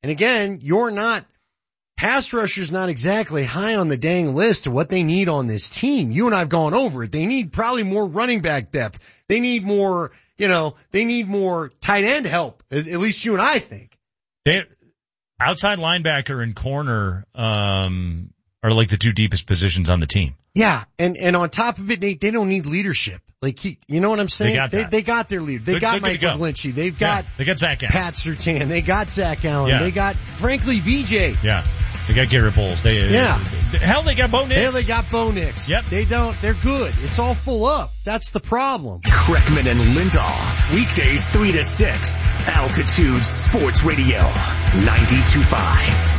And again, pass rusher's not exactly high on the dang list of what they need on this team. You and I have gone over it. They need probably more running back depth. They need more, they need more tight end help. At least you and I think. Outside linebacker and corner, are like the two deepest positions on the team. Yeah. And on top of it, Nate, they don't need leadership. Like you know what I'm saying? They got their leader. They got Mike McGlinchey. They got Zach Allen. Pat Surtain. They got Zach Allen. Yeah. They got, frankly, VJ. Yeah. They got Garrett Bowles. Hell, they got Bo Nix. Hell, they got Bo Nix. Yep. They're good. It's all full up. That's the problem. Kreckman and Lindahl. Weekdays 3 to 6. Altitude Sports Radio. 92.5.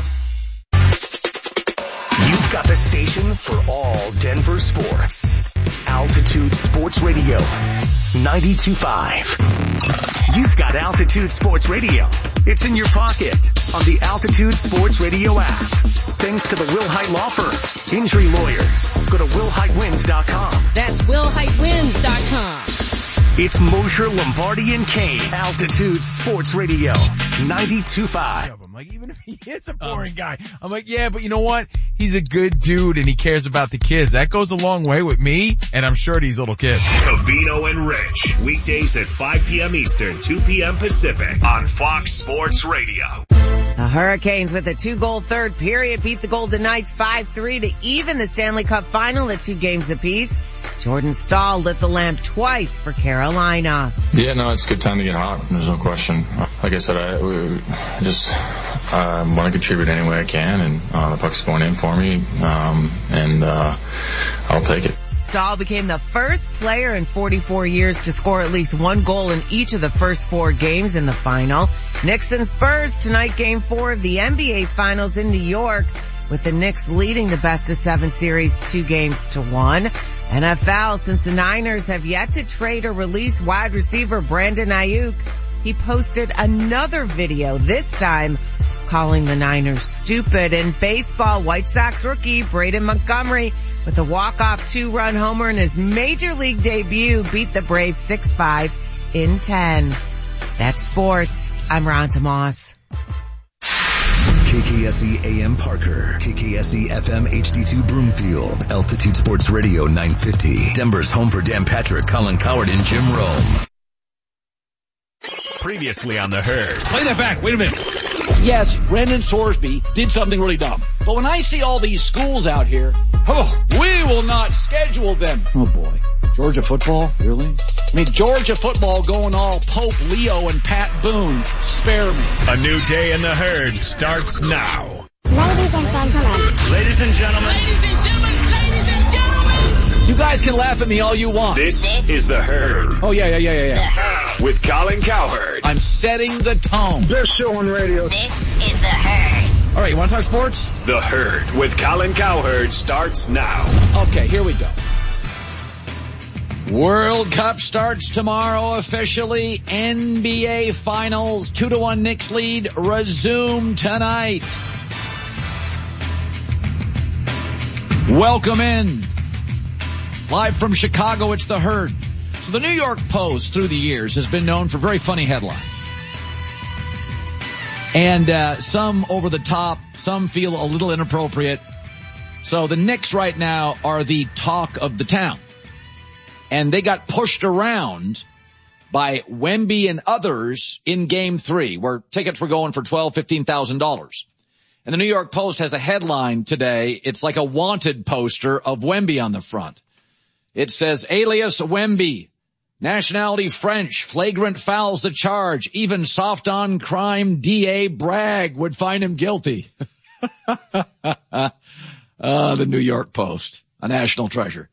You've got the station for all Denver sports. Altitude Sports Radio. 92.5. You've got Altitude Sports Radio. It's in your pocket on the Altitude Sports Radio app. Thanks to the Wilhite Law Firm. Injury lawyers. Go to WilhiteWins.com. That's WilhiteWins.com. It's Mosher, Lombardi, and Kane. Altitude Sports Radio. 92.5. I'm like, even if he is a boring guy, I'm like, yeah, but you know what? He's a good dude and he cares about the kids. That goes a long way with me, and I'm sure these little kids. Covino and Rich. Weekdays at 5 p.m. Eastern, 2 p.m. Pacific on Fox Sports Radio. The Hurricanes with a 2-goal third period beat the Golden Knights 5-3 to even the Stanley Cup final at 2 games apiece. Jordan Staal lit the lamp twice for Carolina. Yeah, no, it's a good time to get hot. There's no question. Like I said, I just want to contribute any way I can, and the puck's going in for me, and I'll take it. Staal became the first player in 44 years to score at least 1 goal in each of the first 4 games in the final. Knicks and Spurs tonight, Game 4 of the NBA Finals in New York, with the Knicks leading the best-of-7 series 2-1. NFL, since the Niners have yet to trade or release wide receiver Brandon Ayuk, he posted another video, this time calling the Niners stupid. In baseball, White Sox rookie Braden Montgomery, with a walk-off 2-run homer in his major league debut, beat the Braves 6-5 in 10. That's sports. I'm Ron Tomas. KKSE AM Parker, KKSE FM HD2 Broomfield, Altitude Sports Radio 950, Denver's home for Dan Patrick, Colin Cowherd, and Jim Rome. Previously on The Herd. Play that back. Wait a minute. Yes, Brendan Sorsby did something really dumb. But when I see all these schools out here, we will not schedule them. Oh boy. Georgia football? Really? I mean, Georgia football going all Pope Leo and Pat Boone. Spare me. A new day in The Herd starts now. Ladies and gentlemen. Ladies and gentlemen. Ladies and gentlemen. Ladies and gentlemen. You guys can laugh at me all you want. This is The Herd. Oh, yeah. With Colin Cowherd. I'm setting the tone. Best show on radio. This is The Herd. All right, you want to talk sports? The Herd with Colin Cowherd starts now. Okay, here we go. World Cup starts tomorrow officially. NBA Finals, 2-1 Knicks lead, resume tonight. Welcome in. Live from Chicago, it's The Herd. So the New York Post through the years has been known for very funny headlines. And some over the top, some feel a little inappropriate. So the Knicks right now are the talk of the town. And they got pushed around by Wemby and others in Game 3, where tickets were going for $12,000, $15,000. And the New York Post has a headline today. It's like a wanted poster of Wemby on the front. It says, alias Wemby, nationality French, flagrant fouls the charge, even soft on crime DA Bragg would find him guilty. The New York Post, a national treasure.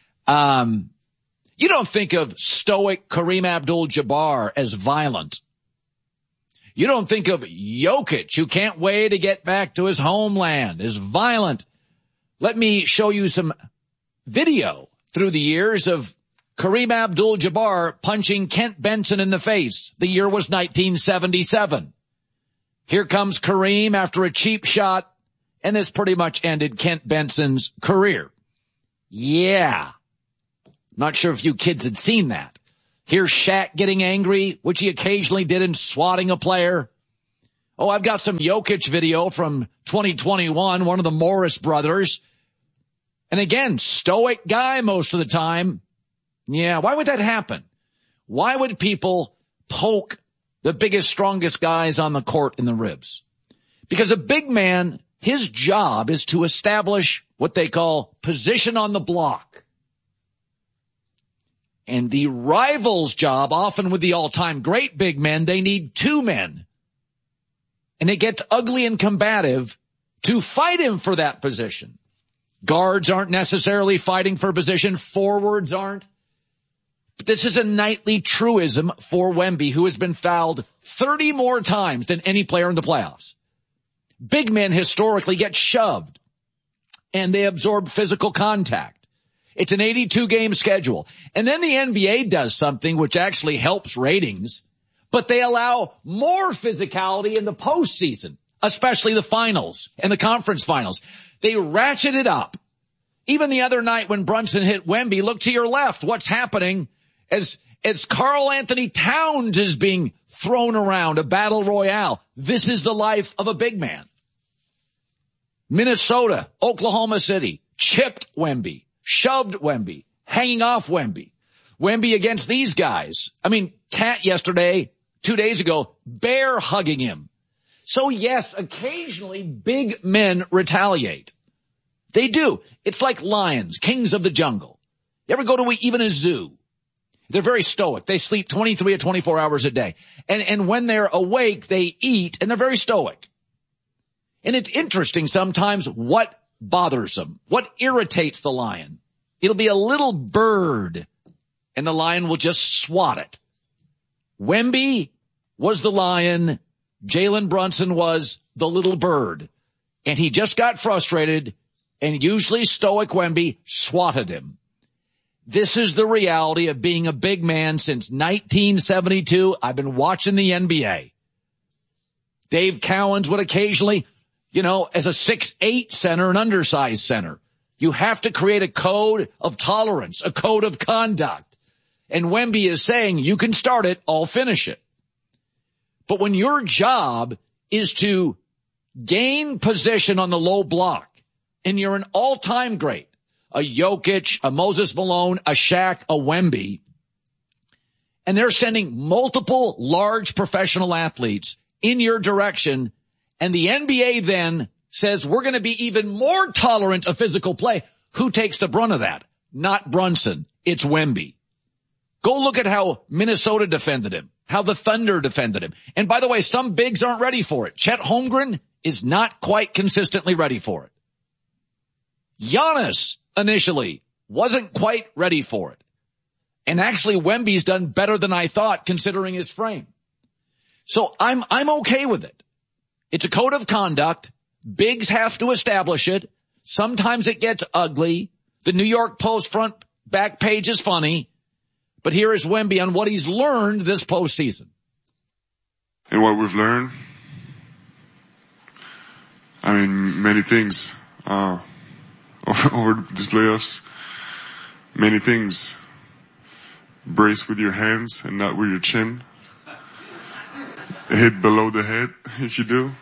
You don't think of stoic Kareem Abdul-Jabbar as violent. You don't think of Jokic, who can't wait to get back to his homeland, as violent. Let me show you some video through the years of Kareem Abdul-Jabbar punching Kent Benson in the face. The year was 1977. Here comes Kareem after a cheap shot, and this pretty much ended Kent Benson's career. Yeah. Not sure if you kids had seen that. Here's Shaq getting angry, which he occasionally did in swatting a player. Oh, I've got some Jokic video from 2021, one of the Morris brothers. And again, stoic guy most of the time. Yeah, why would that happen? Why would people poke the biggest, strongest guys on the court in the ribs? Because a big man, his job is to establish what they call position on the block. And the rival's job, often with the all-time great big men, they need two men. And it gets ugly and combative to fight him for that position. Guards aren't necessarily fighting for position. Forwards aren't. But this is a nightly truism for Wemby, who has been fouled 30 more times than any player in the playoffs. Big men historically get shoved, and they absorb physical contact. It's an 82-game schedule. And then the NBA does something which actually helps ratings, but they allow more physicality in the postseason, especially the finals and the conference finals. They ratchet it up. Even the other night when Brunson hit Wemby, look to your left. What's happening as Karl Anthony Towns is being thrown around, a battle royale. This is the life of a big man. Minnesota, Oklahoma City, chipped Wemby, shoved Wemby, hanging off Wemby. Wemby against these guys. I mean, Cat yesterday, 2 days ago, bear hugging him. So yes, occasionally big men retaliate. They do. It's like lions, kings of the jungle. You ever go to even a zoo? They're very stoic. They sleep 23 or 24 hours a day. And when they're awake, they eat, and they're very stoic. And it's interesting sometimes what bothers them, what irritates the lion. It'll be a little bird, and the lion will just swat it. Wemby was the lion. Jalen Brunson was the little bird. And he just got frustrated, and usually stoic Wemby swatted him. This is the reality of being a big man since 1972. I've been watching the NBA. Dave Cowens would occasionally, as a 6'8" center, an undersized center. You have to create a code of tolerance, a code of conduct. And Wemby is saying, you can start it, I'll finish it. But when your job is to gain position on the low block, and you're an all-time great, a Jokic, a Moses Malone, a Shaq, a Wemby, and they're sending multiple large professional athletes in your direction, and the NBA then says we're going to be even more tolerant of physical play, who takes the brunt of that? Not Brunson. It's Wemby. Go look at how Minnesota defended him, how the Thunder defended him. And by the way, some bigs aren't ready for it. Chet Holmgren is not quite consistently ready for it. Giannis initially wasn't quite ready for it. And actually Wemby's done better than I thought considering his frame. So I'm okay with it. It's a code of conduct. Bigs have to establish it. Sometimes it gets ugly. The New York Post front back page is funny. But here is Wemby on what he's learned this postseason. And what we've learned, many things over these playoffs. Many things. Brace with your hands and not with your chin. Hit below the head if you do.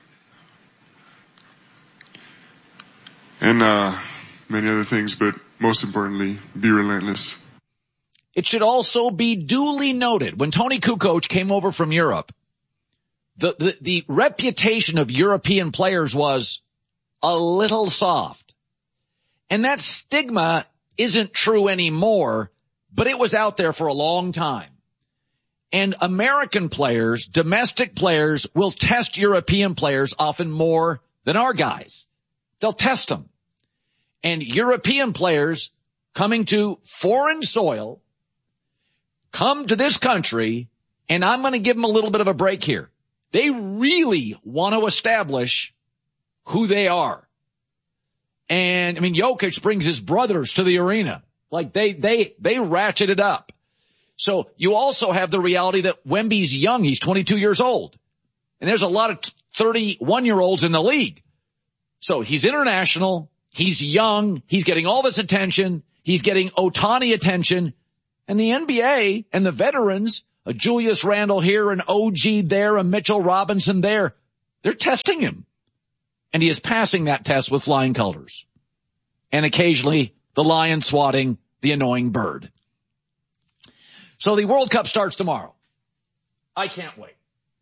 And many other things, but most importantly, be relentless. It should also be duly noted, when Tony Kukoc came over from Europe, the reputation of European players was a little soft. And that stigma isn't true anymore, but it was out there for a long time. And American players, domestic players, will test European players often more than our guys. They'll test them. And European players coming to foreign soil come to this country, and I'm going to give them a little bit of a break here. They really want to establish who they are. And Jokic brings his brothers to the arena. Like they ratchet it up. So you also have the reality that Wemby's young. He's 22 years old. And there's a lot of 31-year-olds in the league. So he's international. He's young. He's getting all this attention. He's getting Ohtani attention. And the NBA and the veterans, a Julius Randle here, an OG there, a Mitchell Robinson there, They're testing him. And he is passing that test with flying colors. And occasionally the lion swatting the annoying bird. So the World Cup starts tomorrow. I can't wait.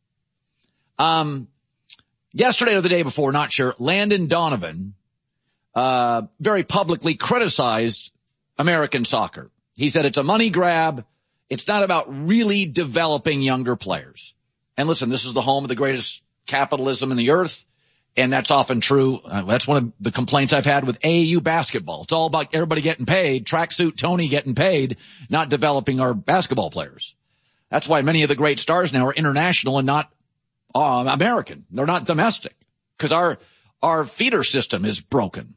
Yesterday or the day before, not sure, Landon Donovan very publicly criticized American soccer. He said it's a money grab. It's not about really developing younger players. And listen, this is the home of the greatest capitalism in the earth, and that's often true. That's one of the complaints I've had with AAU basketball. It's all about everybody getting paid, tracksuit Tony getting paid, not developing our basketball players. That's why many of the great stars now are international and not American. They're not domestic because our feeder system is broken.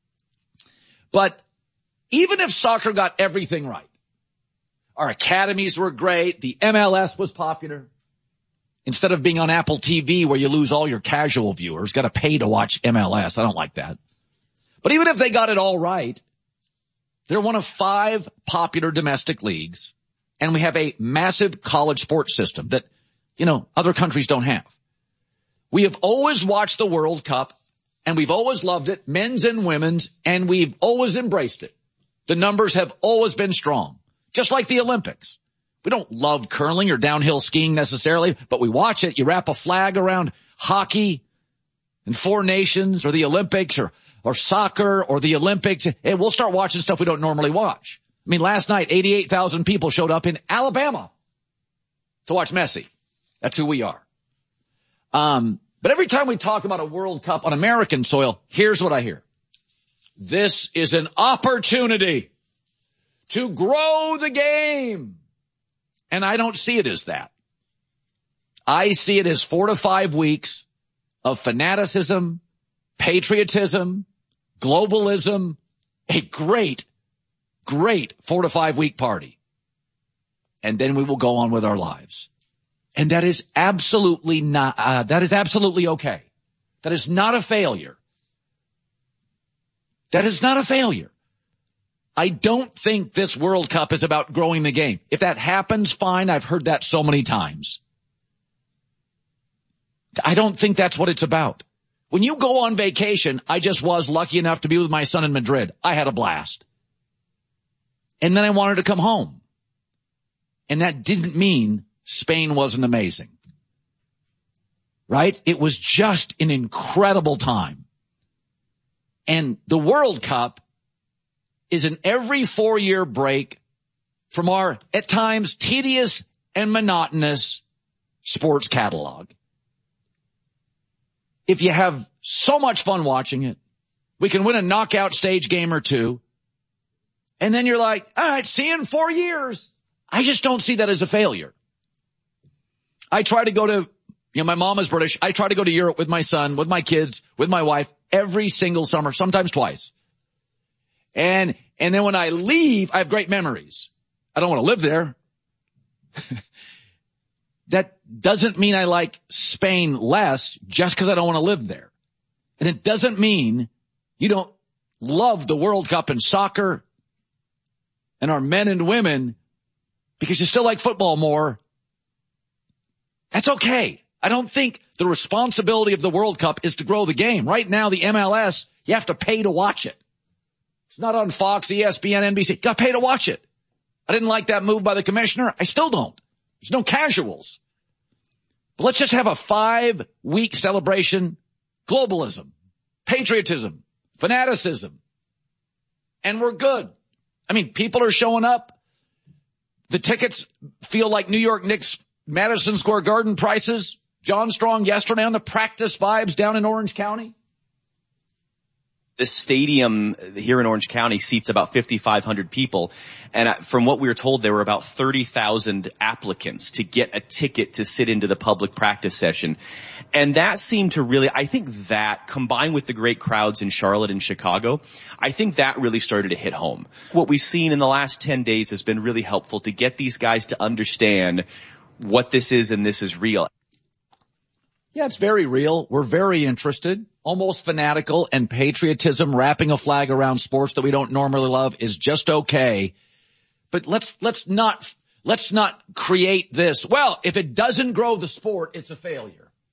But even if soccer got everything right, our academies were great, the MLS was popular. Instead of being on Apple TV where you lose all your casual viewers, got to pay to watch MLS. I don't like that. But even if they got it all right, they're one of 5 popular domestic leagues, and we have a massive college sports system that, other countries don't have. We have always watched the World Cup, and we've always loved it, men's and women's, and we've always embraced it. The numbers have always been strong, just like the Olympics. We don't love curling or downhill skiing necessarily, but we watch it. You wrap a flag around hockey and 4 nations or the Olympics or soccer or the Olympics, and we'll start watching stuff we don't normally watch. I mean, last night, 88,000 people showed up in Alabama to watch Messi. That's who we are. But every time we talk about a World Cup on American soil, here's what I hear. This is an opportunity to grow the game. And I don't see it as that. I see it as 4 to 5 weeks of fanaticism, patriotism, globalism, a great 4 to 5 week party. And then we will go on with our lives. And that is absolutely that is absolutely okay. That is not a failure. That is not a failure. I don't think this World Cup is about growing the game. If that happens, fine. I've heard that so many times. I don't think that's what it's about. When you go on vacation, I just was lucky enough to be with my son in Madrid. I had a blast. And then I wanted to come home. And that didn't mean Spain wasn't amazing. Right? It was just an incredible time. And the World Cup is an every 4-year break from our, at times, tedious and monotonous sports catalog. If you have so much fun watching it, we can win a knockout stage game or 2. And then you're like, all right, see you in 4 years. I just don't see that as a failure. I try to go to, my mom is British. I try to go to Europe with my son, with my kids, with my wife every single summer, sometimes twice. And then when I leave, I have great memories. I don't want to live there. That doesn't mean I like Spain less just because I don't want to live there. And it doesn't mean you don't love the World Cup and soccer and our men and women because you still like football more. That's okay. I don't think the responsibility of the World Cup is to grow the game. Right now, the MLS, you have to pay to watch it. It's not on Fox, ESPN, NBC. You got to pay to watch it. I didn't like that move by the commissioner. I still don't. There's no casuals. But let's just have a 5-week celebration. Globalism, patriotism, fanaticism. And we're good. I mean, people are showing up. The tickets feel like New York Knicks Madison Square Garden prices. John Strong yesterday on the practice vibes down in Orange County. This stadium here in Orange County seats about 5,500 people. And from what we were told, there were about 30,000 applicants to get a ticket to sit into the public practice session. And that seemed to really, I think that combined with the great crowds in Charlotte and Chicago, I think that really started to hit home. What we've seen in the last 10 days has been really helpful to get these guys to understand what this is and this is real. Yeah, it's very real. We're very interested, almost fanatical, and patriotism, wrapping a flag around sports that we don't normally love is just okay. But let's not create this. Well, if it doesn't grow the sport, it's a failure.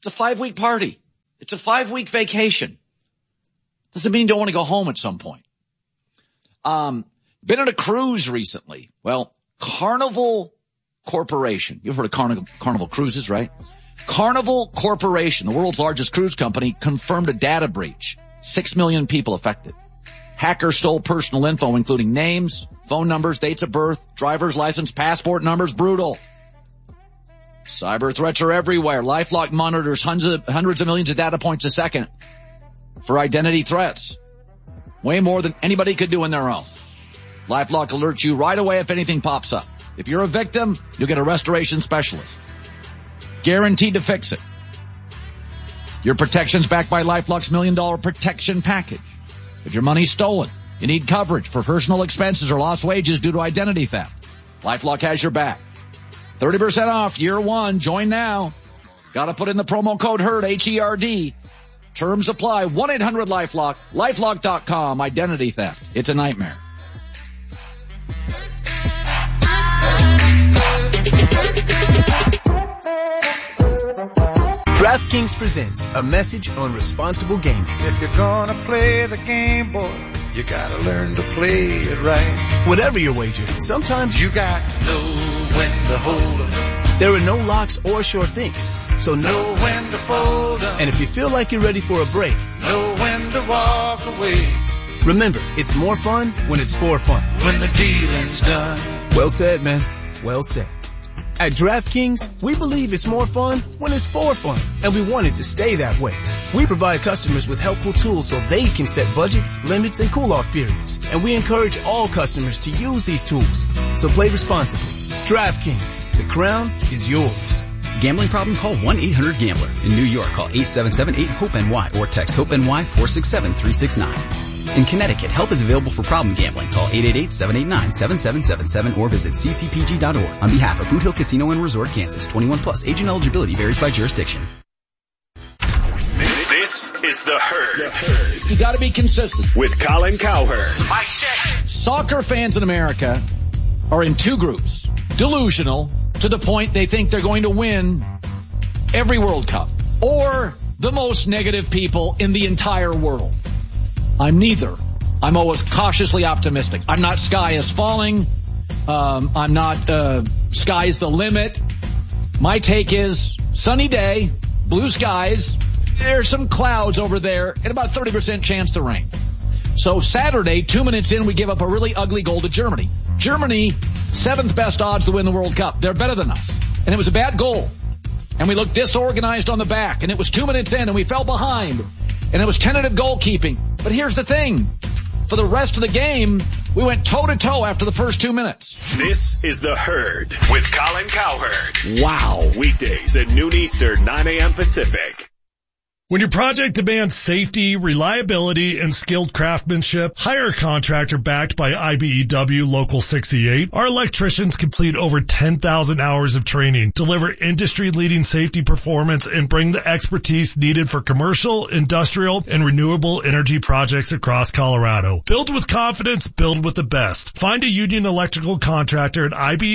It's a 5-week party. It's a 5-week vacation. Doesn't mean you don't want to go home at some point. Been on a cruise recently. Well, Carnival Corporation. You've heard of Carnival Cruises, right? Carnival Corporation, the world's largest cruise company, confirmed a data breach. 6 million people affected. Hackers stole personal info, including names, phone numbers, dates of birth, driver's license, passport numbers. Brutal. Cyber threats are everywhere. LifeLock monitors hundreds of millions of data points a second for identity threats. Way more than anybody could do on their own. LifeLock alerts you right away if anything pops up. If you're a victim, you'll get a restoration specialist. Guaranteed to fix it. Your protection's backed by LifeLock's $1 million protection package. If your money's stolen, you need coverage for personal expenses or lost wages due to identity theft. LifeLock has your back. 30% off year one. Join now. Gotta put in the promo code HERD, H-E-R-D. Terms apply. 1-800-LifeLock. LifeLock.com. Identity theft. It's a nightmare. DraftKings presents a message on responsible gaming. If you're gonna play the game, boy, you gotta learn to play it right. Whatever your wager, sometimes you got to know when to hold 'em. There are no locks or sure things, so know when to fold 'em. And if you feel like you're ready for a break, know when to walk away. Remember, it's more fun when it's for fun. When the dealing's done. Well said, man. Well said. At DraftKings, we believe it's more fun when it's for fun, and we want it to stay that way. We provide customers with helpful tools so they can set budgets, limits, and cool-off periods, and we encourage all customers to use these tools. So play responsibly. DraftKings, the crown is yours. Gambling problem? Call 1-800-GAMBLER. In New York, call 877-8-HOPE-NY or text HOPE-NY 467-369. In Connecticut, help is available for problem gambling. Call 888-789-7777 or visit ccpg.org. On behalf of Boot Hill Casino and Resort, Kansas, 21 plus. Age and eligibility varies by jurisdiction. This is The Herd. You gotta be consistent. With Colin Cowherd. Mic check. Soccer fans in America are in two groups. Delusional to the point they think they're going to win every World Cup. Or the most negative people in the entire world. I'm neither. I'm always cautiously optimistic. I'm not sky is falling. I'm not sky's the limit. My take is sunny day, blue skies. There's some clouds over there and about 30% chance to rain. So Saturday, 2 minutes in, we give up a really ugly goal to Germany. Germany, 7th best odds to win the World Cup. They're better than us. And it was a bad goal. And we looked disorganized on the back. And it was 2 minutes in and we fell behind. And it was tentative goalkeeping. But here's the thing. For the rest of the game, we went toe-to-toe after the first 2 minutes. This is The Herd with Colin Cowherd. Wow. Weekdays at noon Eastern, 9 a.m. Pacific. When your project demands safety, reliability, and skilled craftsmanship, hire a contractor backed by IBEW Local 68. Our electricians complete over 10,000 hours of training, deliver industry-leading safety performance, and bring the expertise needed for commercial, industrial, and renewable energy projects across Colorado. Build with confidence, build with the best. Find a union electrical contractor at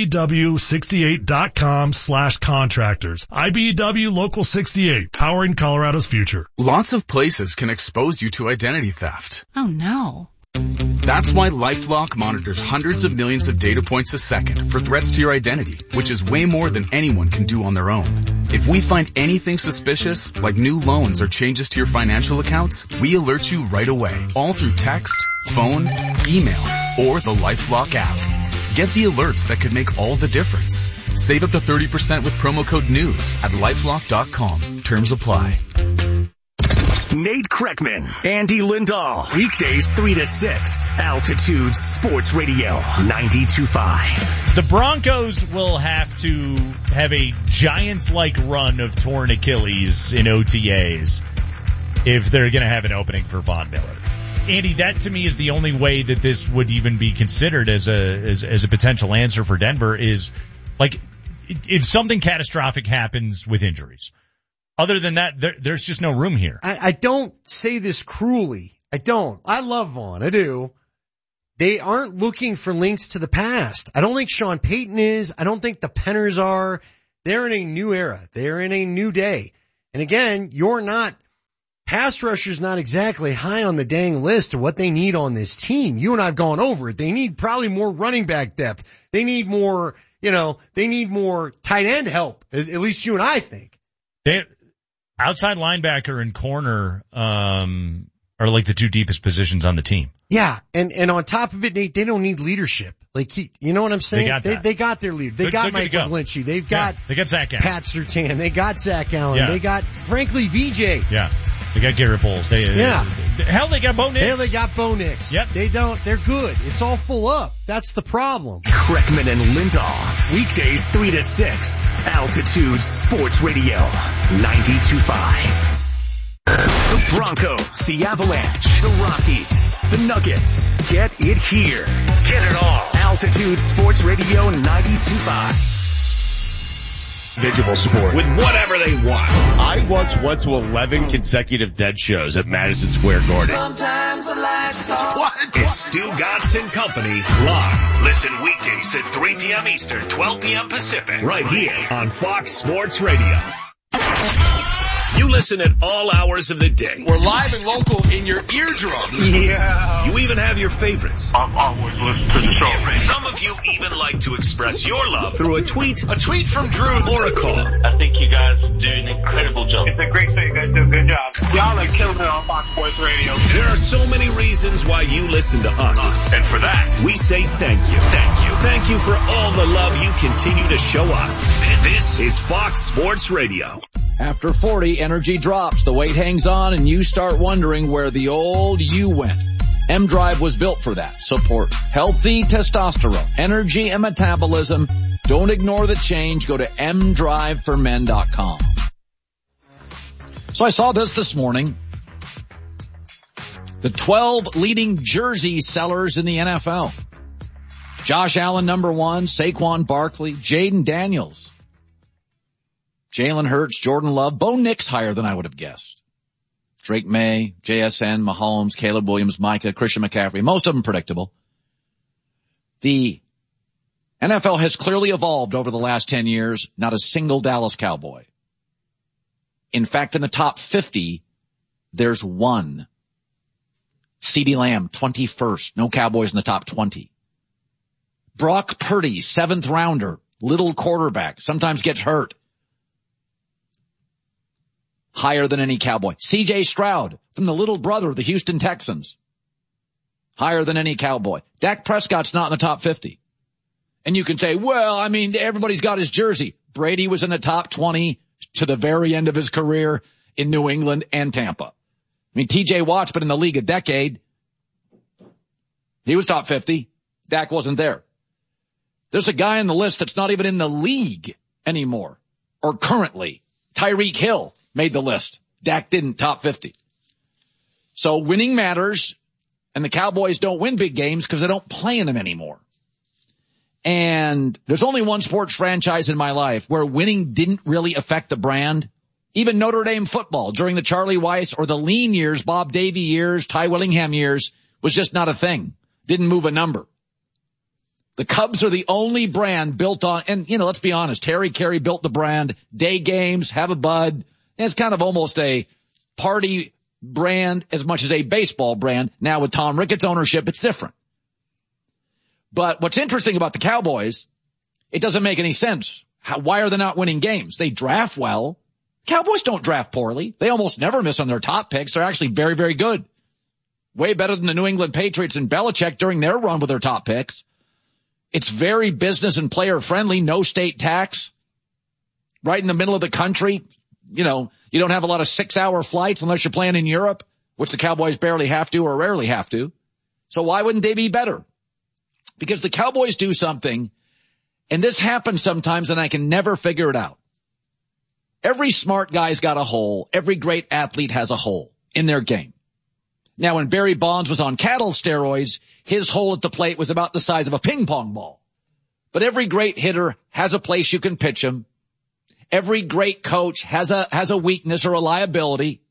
IBEW68.com/contractors. IBEW Local 68, powering Colorado's future. Lots of places can expose you to identity theft. Oh no. That's why LifeLock monitors hundreds of millions of data points a second for threats to your identity, which is way more than anyone can do on their own. If we find anything suspicious, like new loans or changes to your financial accounts, we alert you right away, all through text, phone, email, or the LifeLock app. Get the alerts that could make all the difference. Save up to 30% with promo code NEWS at LifeLock.com. Terms apply. Nate Kreckman, Andy Lindahl. Weekdays 3 to 6. Altitude Sports Radio 92.5. The Broncos will have to have a Giants-like run of torn Achilles in OTAs if they're going to have an opening for Von Miller. Andy, that to me is the only way that this would even be considered as a potential answer for Denver is like if something catastrophic happens with injuries. Other than that, there's just no room here. I don't say this cruelly. I don't. I love Vaughn. I do. They aren't looking for links to the past. I don't think Sean Payton is. I don't think the Penners are. They're in a new era. They're in a new day. And again, pass rusher's not exactly high on the dang list of what they need on this team. You and I have gone over it. They need probably more running back depth. They need more, they need more tight end help. At least you and I think. Outside linebacker and corner, are like the two deepest positions on the team. Yeah. And on top of it, Nate, they don't need leadership. Like, you know what I'm saying? They got their leader. They got Mike McGlinchey. They got Zach Allen. Pat Surtain. They got Zach Allen. Yeah. They got, frankly, VJ. Yeah. They got Garrett Bowles. They got Bo Nix. Hell, they got Bo Nix. Yep. They're good. It's all full up. That's the problem. Kreckman and Lindahl. Weekdays 3 to 6. Altitude Sports Radio. 92.5. The Broncos, the Avalanche, the Rockies, the Nuggets. Get it here. Get it all. Altitude Sports Radio 92.5. Individual sport with whatever they want. I once went to 11 consecutive Dead shows at Madison Square Garden. Sometimes I like to talk. What? It's Stu Gatz and Company live. Listen weekdays at 3 p.m. Eastern, 12 p.m. Pacific. Right here on Fox Sports Radio. You listen at all hours of the day. We're live and local in your eardrums. Yeah. You even have your favorites. I've always listened to the show. Some of you even like to express your love through a tweet from Drew, or a call. I think you guys do an incredible job. It's a great show. You guys do a good job. Y'all are killing it on Fox Sports Radio. There are so many reasons why you listen to us. And for that, we say thank you. Thank you. Thank you for all the love you continue to show us. This is Fox Sports Radio. After 40, energy drops, the weight hangs on, and you start wondering where the old you went. M-Drive was built for that. Support healthy testosterone, energy, and metabolism. Don't ignore the change. Go to mdriveformen.com. So I saw this morning. The 12 leading jersey sellers in the NFL. Josh Allen, number 1, Saquon Barkley, Jaden Daniels, Jalen Hurts, Jordan Love, Bo Nix higher than I would have guessed. Drake May, JSN, Mahomes, Caleb Williams, Micah, Christian McCaffrey, most of them predictable. The NFL has clearly evolved over the last 10 years, not a single Dallas Cowboy. In fact, in the top 50, there's one. CeeDee Lamb, 21st, no Cowboys in the top 20. Brock Purdy, 7th rounder, little quarterback, sometimes gets hurt. Higher than any Cowboy. C.J. Stroud from the little brother of the Houston Texans. Higher than any Cowboy. Dak Prescott's not in the top 50. And you can say, well, I mean, everybody's got his jersey. Brady was in the top 20 to the very end of his career in New England and Tampa. I mean, T.J. Watt's been in the league a decade. He was top 50. Dak wasn't there. There's a guy on the list that's not even in the league anymore, or currently. Tyreek Hill made the list. Dak didn't, top 50. So winning matters, and the Cowboys don't win big games because they don't play in them anymore. And there's only one sports franchise in my life where winning didn't really affect the brand. Even Notre Dame football during the Charlie Weiss or the lean years, Bob Davie years, Ty Willingham years was just not a thing. Didn't move a number. The Cubs are the only brand built on, and let's be honest, Harry Carey built the brand, day games, have a bud. And it's kind of almost a party brand as much as a baseball brand. Now with Tom Ricketts ownership, it's different. But what's interesting about the Cowboys, it doesn't make any sense. Why are they not winning games? They draft well. Cowboys don't draft poorly. They almost never miss on their top picks. They're actually very, very good. Way better than the New England Patriots and Belichick during their run with their top picks. It's very business and player friendly, no state tax, right in the middle of the country. You don't have a lot of 6-hour flights unless you're playing in Europe, which the Cowboys barely have to or rarely have to. So why wouldn't they be better? Because the Cowboys do something, and this happens sometimes and I can never figure it out. Every smart guy's got a hole. Every great athlete has a hole in their game. Now, when Barry Bonds was on cattle steroids, his hole at the plate was about the size of a ping pong ball. But every great hitter has a place you can pitch him. Every great coach has a weakness or a liability.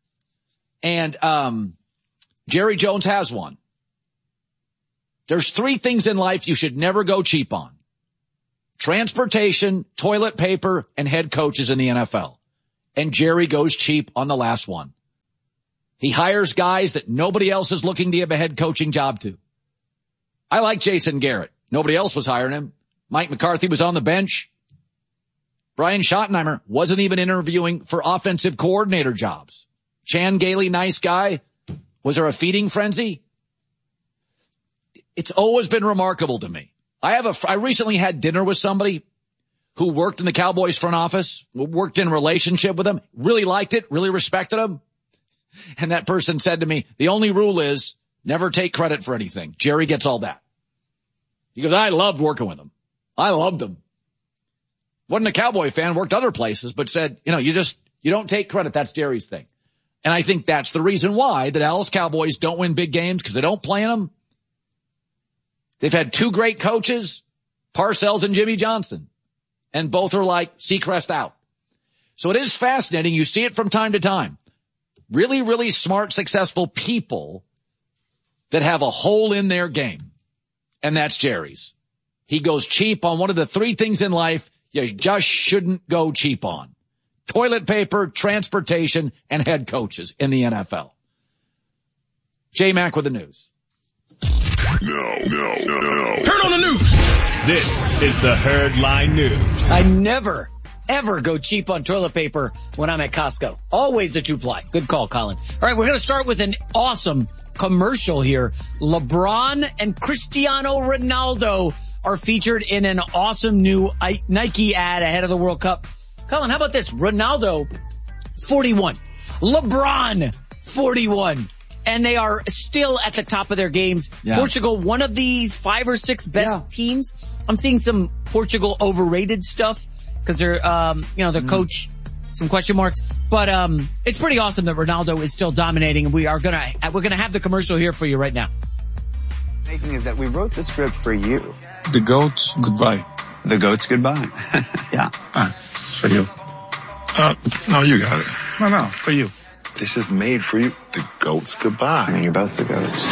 And Jerry Jones has one. There's 3 things in life you should never go cheap on. Transportation, toilet paper, and head coaches in the NFL. and Jerry goes cheap on the last one. He hires guys that nobody else is looking to give a head coaching job to. I like Jason Garrett. Nobody else was hiring him. Mike McCarthy was on the bench. Brian Schottenheimer wasn't even interviewing for offensive coordinator jobs. Chan Gailey, nice guy. Was there a feeding frenzy? It's always been remarkable to me. I recently had dinner with somebody who worked in the Cowboys front office, worked in relationship with them, really liked it, really respected them. And that person said to me, the only rule is never take credit for anything. Jerry gets all that. He goes, I loved working with him. I loved him. Wasn't a Cowboy fan, worked other places, but said, you don't take credit. That's Jerry's thing. And I think that's the reason why the Dallas Cowboys don't win big games, because they don't play in them. They've had two great coaches, Parcells and Jimmy Johnson, and both are like Seacrest out. So it is fascinating. You see it from time to time. Really, really smart, successful people that have a hole in their game. And that's Jerry's. He goes cheap on one of the three things in life you just shouldn't go cheap on. Toilet paper, transportation, and head coaches in the NFL. J-Mac with the news. No. Turn on the news. This is the Herd Line News. I never, ever go cheap on toilet paper when I'm at Costco. Always a 2-ply. Good call, Colin. All right, we're going to start with an awesome commercial here. LeBron and Cristiano Ronaldo are featured in an awesome new Nike ad ahead of the World Cup. Colin, how about this? Ronaldo, 41. LeBron, 41. And they are still at the top of their games. Yeah. Portugal, one of these 5 or 6 best teams. I'm seeing some Portugal overrated stuff because they're, their coach, some question marks. But it's pretty awesome that Ronaldo is still dominating, and we're gonna have the commercial here for you right now. Making is that we wrote the script for you. The goats goodbye. The goats goodbye. Yeah. For you. No, you got it. No, for you. This is made for you. The goats goodbye. I mean, you're both the goats.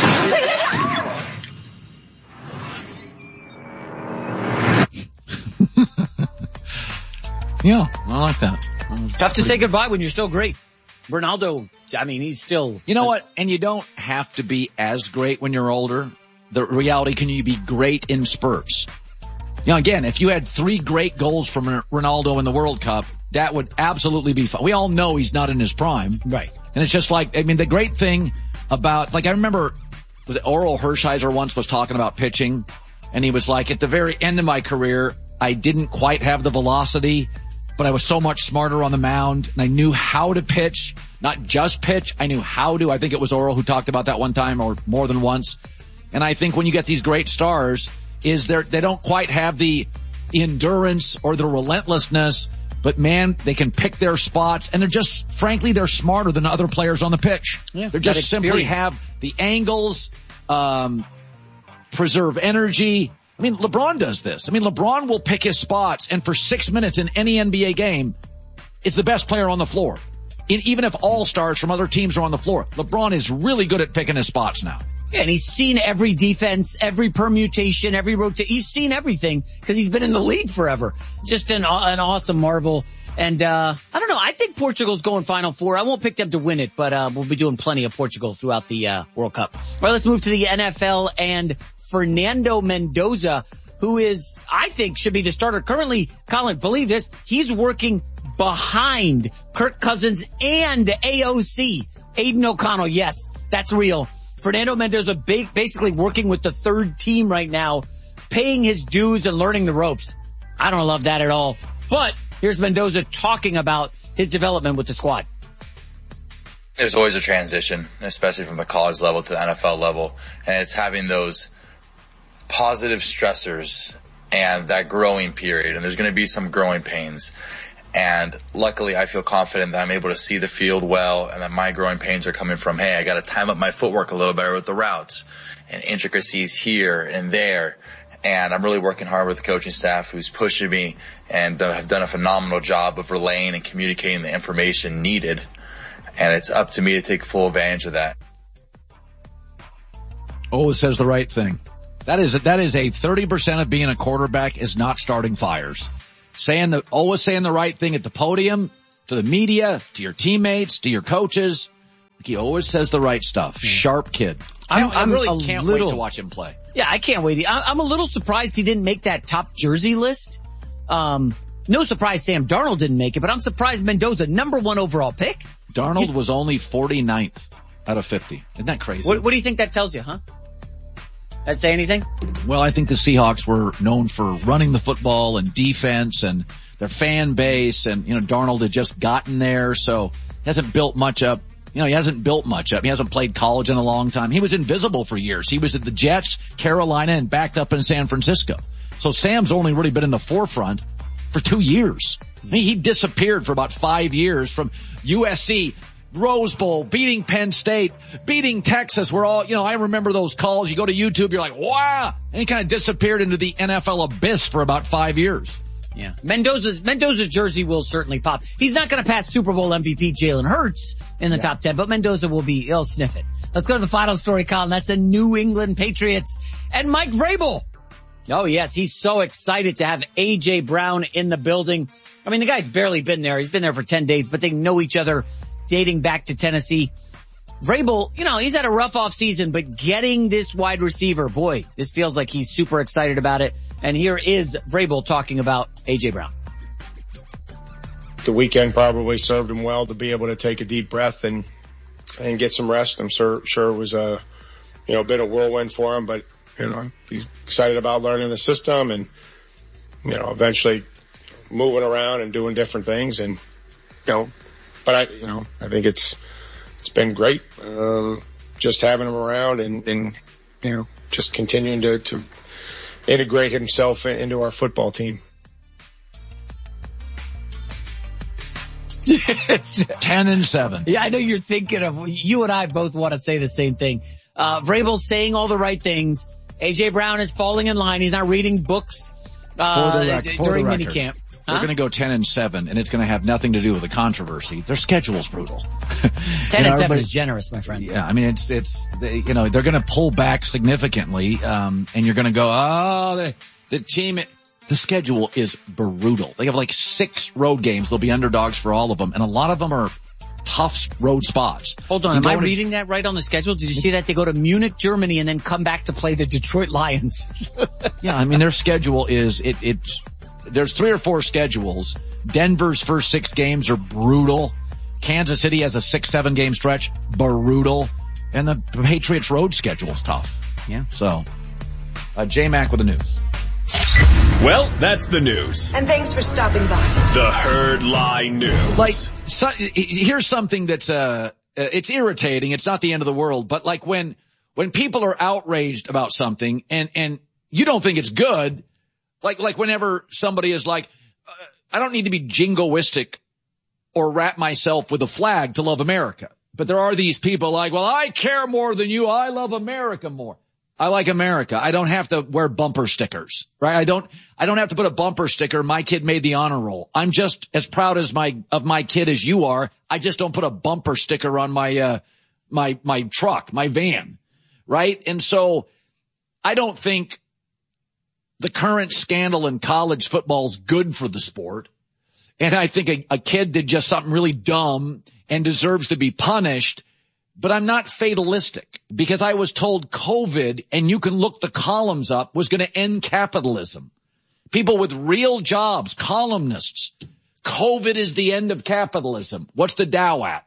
Yeah, I like that. Tough to say goodbye when you're still great. Ronaldo, I mean, he's still... You know what? And you don't have to be as great when you're older. The reality, can you be great in spurts? Again, if you had 3 great goals from Ronaldo in the World Cup, that would absolutely be fun. We all know he's not in his prime. Right. And it's just like, the great thing about, I remember, was it Oral Hershiser once was talking about pitching, and he was like, at the very end of my career, I didn't quite have the velocity, but I was so much smarter on the mound, and I knew how to pitch, not just pitch, I knew how to. I think it was Oral who talked about that one time or more than once. And I think when you get these great stars, they don't quite have the endurance or the relentlessness, but man, they can pick their spots, and they're smarter than other players on the pitch. Yeah, they just simply have the angles, preserve energy. LeBron does this. LeBron will pick his spots, and for 6 minutes in any NBA game, it's the best player on the floor. Even if all stars from other teams are on the floor, LeBron is really good at picking his spots now. Yeah, and he's seen every defense, every permutation, every rotation. He's seen everything because he's been in the league forever. Just an awesome marvel. And I don't know. I think Portugal's going Final Four. I won't pick them to win it, but we'll be doing plenty of Portugal throughout the World Cup. All right, let's move to the NFL and Fernando Mendoza, who is, I think, should be the starter. Currently, Colin, believe this, he's working behind Kirk Cousins and AOC, Aiden O'Connell. Yes, that's real. Fernando Mendoza basically working with the third team right now, paying his dues and learning the ropes. I don't love that at all. But here's Mendoza talking about his development with the squad. There's always a transition, especially from the college level to the NFL level. And it's having those positive stressors and that growing period. And there's going to be some growing pains. And luckily, I feel confident that I'm able to see the field well, and that my growing pains are coming from, hey, I got to time up my footwork a little better with the routes and intricacies here and there. And I'm really working hard with the coaching staff who's pushing me and have done a phenomenal job of relaying and communicating the information needed. And it's up to me to take full advantage of that. Always says the right thing. That is a 30% of being a quarterback is not starting fires. Always saying the right thing at the podium, to the media, to your teammates, to your coaches. He always says the right stuff. Sharp kid. I really can't wait to watch him play. Yeah, I can't wait. I'm a little surprised he didn't make that top jersey list. No surprise Sam Darnold didn't make it, but I'm surprised Mendoza, number 1 overall pick. Darnold was only 49th out of 50. Isn't that crazy? What do you think that tells you, huh? That say anything? Well, I think the Seahawks were known for running the football and defense and their fan base, and, Darnold had just gotten there, so he hasn't built much up. He hasn't built much up. He hasn't played college in a long time. He was invisible for years. He was at the Jets, Carolina, and backed up in San Francisco. So Sam's only really been in the forefront for 2 years. He disappeared for about 5 years from USC, Rose Bowl, beating Penn State, beating Texas. We're all, I remember those calls. You go to YouTube, you're like, wow. And he kind of disappeared into the NFL abyss for about 5 years. Yeah. Mendoza's jersey will certainly pop. He's not going to pass Super Bowl MVP Jalen Hurts in the top 10, but Mendoza he'll sniff it. Let's go to the final story, Colin. That's the New England Patriots and Mike Vrabel. Oh yes, he's so excited to have A.J. Brown in the building. I mean, the guy's barely been there. He's been there for 10 days, but they know each other dating back to Tennessee. Vrabel, he's had a rough off season, but getting this wide receiver, boy, this feels like he's super excited about it. And here is Vrabel talking about A.J. Brown. The weekend probably served him well to be able to take a deep breath and get some rest. I'm sure it was a bit of whirlwind for him, but he's excited about learning the system and eventually moving around and doing different things. And but I think it's been great just having him around and just continuing to integrate himself into our football team. 10-7. Yeah, I know you're thinking of, you and I both want to say the same thing. Vrabel's saying all the right things. A.J. Brown is falling in line. He's not reading books during minicamp. We're going to go 10-7, and it's going to have nothing to do with the controversy. Their schedule's brutal. 10-7 is generous, my friend. Yeah, I mean, they're going to pull back significantly, and you're going to go, the schedule is brutal. They have like 6 road games. They'll be underdogs for all of them, and a lot of them are tough road spots. Hold on, am I reading that right on the schedule? Did you see that they go to Munich, Germany, and then come back to play the Detroit Lions? Yeah, I mean, their schedule is, there's 3 or 4 schedules. Denver's first 6 games are brutal. Kansas City has a 6-7 game stretch, brutal. And the Patriots road schedule is tough. Yeah. So, J-Mac with the news. Well, that's the news. And thanks for stopping by. The Herd Lie News. Here's something that's, it's irritating. It's not the end of the world, but like when people are outraged about something and you don't think it's good, like whenever somebody is like, I don't need to be jingoistic or wrap myself with a flag to love America. But there are these people like, well, I care more than you. I love America more. I like America. I don't have to wear bumper stickers, right? I don't have to put a bumper sticker. My kid made the honor roll. I'm just as proud of my kid as you are. I just don't put a bumper sticker on my truck, my van, right? And so I don't think the current scandal in college football is good for the sport. And I think a kid did just something really dumb and deserves to be punished. But I'm not fatalistic because I was told COVID, and you can look the columns up, was going to end capitalism. People with real jobs, columnists. COVID is the end of capitalism. What's the Dow at?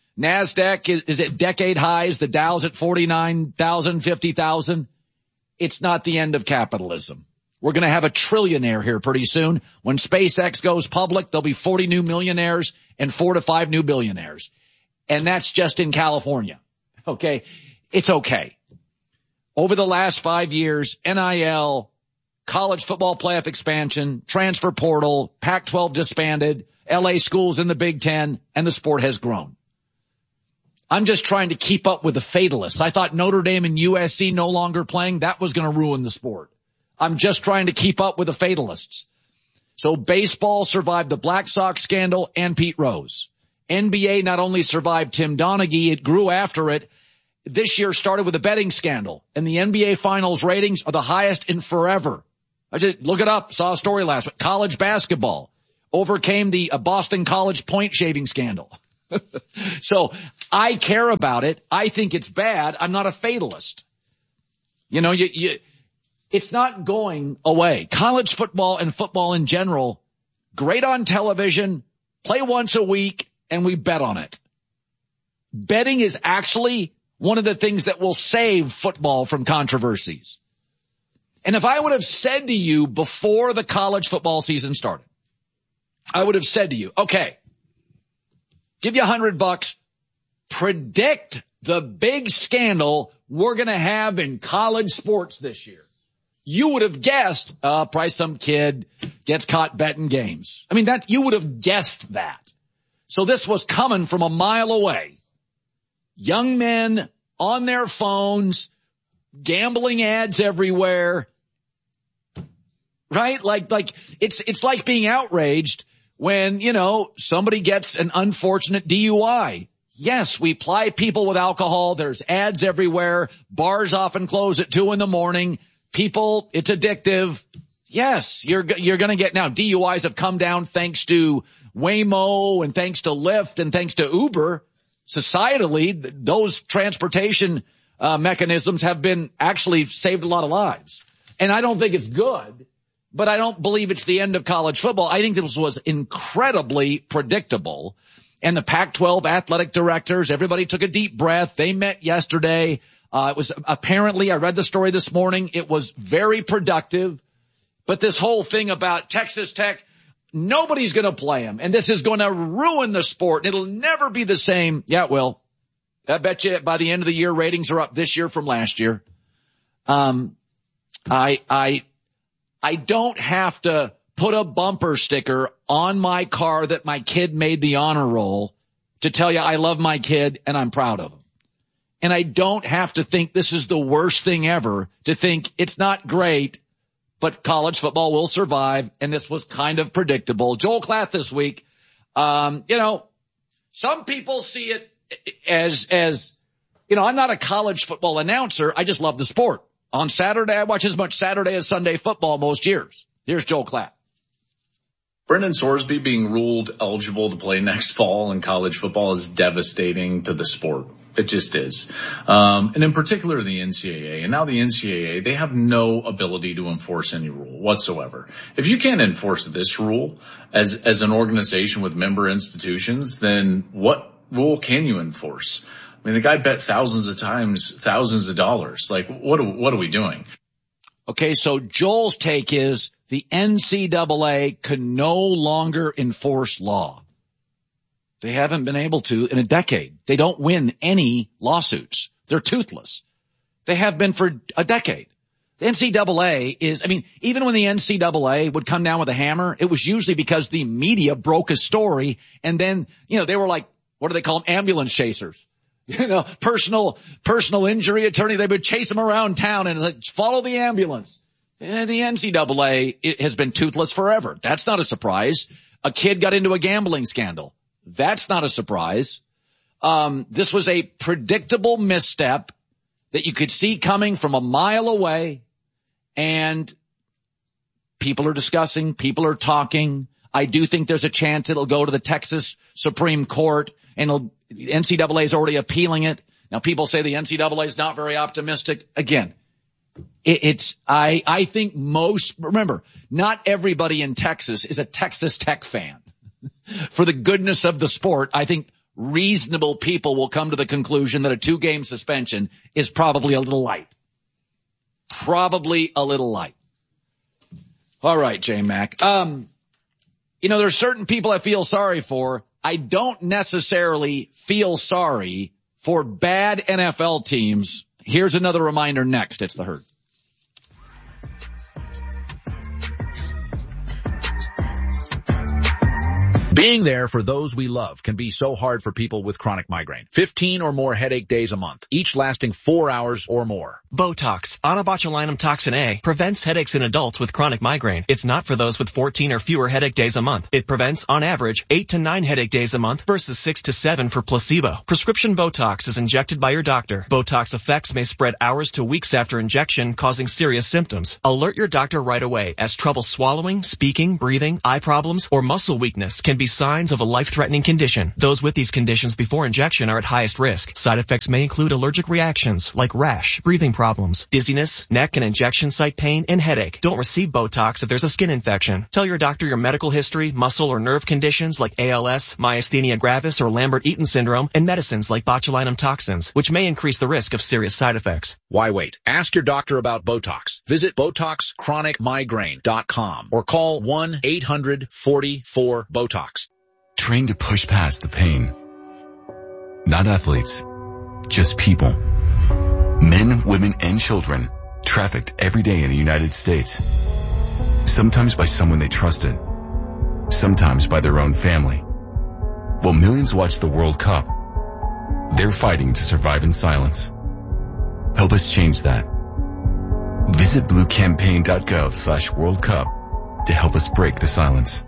NASDAQ is at decade highs. The Dow's at 49,000, 50,000. It's not the end of capitalism. We're going to have a trillionaire here pretty soon. When SpaceX goes public, there'll be 40 new millionaires and 4 to 5 new billionaires. And that's just in California. Okay. It's okay. Over the last 5 years, NIL, college football playoff expansion, transfer portal, Pac-12 disbanded, LA schools in the Big Ten, and the sport has grown. I'm just trying to keep up with the fatalists. I thought Notre Dame and USC no longer playing, that was going to ruin the sport. I'm just trying to keep up with the fatalists. So baseball survived the Black Sox scandal and Pete Rose. NBA not only survived Tim Donaghy, it grew after it. This year started with a betting scandal, and the NBA Finals ratings are the highest in forever. I just look it up, saw a story last week. College basketball. overcame the Boston College point shaving scandal. So I care about it. I think it's bad. I'm not a fatalist. You know, it's not going away. College football and football in general, great on television, play once a week, and we bet on it. Betting is actually one of the things that will save football from controversies. And if I would have said to you before the college football season started, I would have said to you, okay, give you $100, predict the big scandal we're going to have in college sports this year. You would have guessed, probably some kid gets caught betting games. I mean, you would have guessed that. So this was coming from a mile away. Young men on their phones, gambling ads everywhere. Right? Like it's like being outraged when, you know, somebody gets an unfortunate DUI. Yes, we ply people with alcohol. There's ads everywhere. Bars often close at 2 a.m. People, it's addictive. Yes, you're going to get now. DUIs have come down thanks to Waymo and thanks to Lyft and thanks to Uber. Societally, those transportation mechanisms have been actually saved a lot of lives. And I don't think it's good, but I don't believe it's the end of college football. I think this was incredibly predictable. And the Pac-12 athletic directors, everybody took a deep breath. They met yesterday. It was apparently, I read the story this morning, it was very productive. But this whole thing about Texas Tech, nobody's going to play them. And this is going to ruin the sport. It'll never be the same. Yeah, it will. I bet you by the end of the year, ratings are up this year from last year. I don't have to put a bumper sticker on my car that my kid made the honor roll to tell you I love my kid and I'm proud of him. And I don't have to think this is the worst thing ever to think it's not great, but college football will survive. And this was kind of predictable. Joel Klatt this week, you know, some people see it as, you know, I'm not a college football announcer. I just love the sport. On Saturday, I watch as much Saturday as Sunday football most years. Here's Joel Klatt. Brendan Sorsby being ruled eligible to play next fall in college football is devastating to the sport. It just is. And in particular, the NCAA. And now the NCAA, they have no ability to enforce any rule whatsoever. If you can't enforce this rule as an organization with member institutions, then what rule can you enforce? I mean, the guy bet thousands of times, thousands of dollars. Like, what are we doing? Okay, so Joel's take is the NCAA can no longer enforce law. They haven't been able to in a decade. They don't win any lawsuits. They're toothless. They have been for a decade. The NCAA is, I mean, even when the NCAA would come down with a hammer, it was usually because the media broke a story and then, you know, they were like, what do they call them? Ambulance chasers. You know, personal injury attorney. They would chase them around town and like, follow the ambulance. And the NCAA, it has been toothless forever. That's not a surprise. A kid got into a gambling scandal. That's not a surprise. This was a predictable misstep that you could see coming from a mile away. And people are discussing, people are talking. I do think there's a chance it'll go to the Texas Supreme Court and NCAA is already appealing it. Now people say the NCAA is not very optimistic. Again, I think remember, not everybody in Texas is a Texas Tech fan. For the goodness of the sport, I think reasonable people will come to the conclusion that a 2-game suspension is probably a little light. Probably a little light. All right, J-Mac. You know, there's certain people I feel sorry for. I don't necessarily feel sorry for bad NFL teams. Here's another reminder next. It's The Herd. Being there for those we love can be so hard for people with chronic migraine. 15 or more headache days a month, each lasting 4 hours or more. Botox, onabotulinum toxin A, prevents headaches in adults with chronic migraine. It's not for those with 14 or fewer headache days a month. It prevents, on average, 8 to 9 headache days a month versus 6 to 7 for placebo. Prescription Botox is injected by your doctor. Botox effects may spread hours to weeks after injection, causing serious symptoms. Alert your doctor right away, as trouble swallowing, speaking, breathing, eye problems, or muscle weakness can be signs of a life-threatening condition. Those with these conditions before injection are at highest risk. Side effects may include allergic reactions like rash, breathing problems, dizziness, neck and injection site pain, and headache. Don't receive Botox if there's a skin infection. Tell your doctor your medical history, muscle or nerve conditions like ALS, myasthenia gravis, or Lambert-Eaton syndrome, and medicines like botulinum toxins, which may increase the risk of serious side effects. Why wait? Ask your doctor about Botox. Visit BotoxChronicMigraine.com or call 1-800-44-BOTOX. Train to push past the pain. Not athletes, just people. Men, women, and children trafficked every day in the United States. Sometimes by someone they trusted, sometimes by their own family. While millions watch the World Cup, they're fighting to survive in silence. Help us change that. Visit bluecampaign.gov/World Cup to help us break the silence.